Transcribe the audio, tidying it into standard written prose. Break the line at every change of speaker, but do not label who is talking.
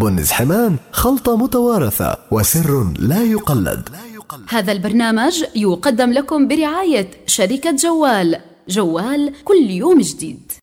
بن حمان خلطة متوارثة وسر لا يقلد.
هذا البرنامج يقدم لكم برعاية شركة جوال كل يوم جديد.